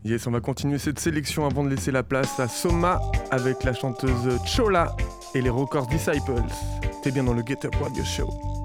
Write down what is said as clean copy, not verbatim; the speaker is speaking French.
Yes, on va continuer cette sélection avant de laisser la place à Soma avec la chanteuse Chola et les Records Disciples. T'es bien dans le Get Up Radio Show.